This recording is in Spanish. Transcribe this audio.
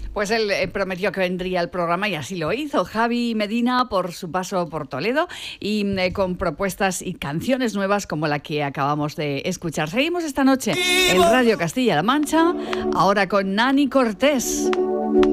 Pues él prometió que vendría al programa y así lo hizo. Javi Medina, por su paso por Toledo y con propuestas y canciones nuevas como la que acabamos de escuchar. Seguimos esta noche en Radio Castilla-La Mancha, ahora con Nani Cortés.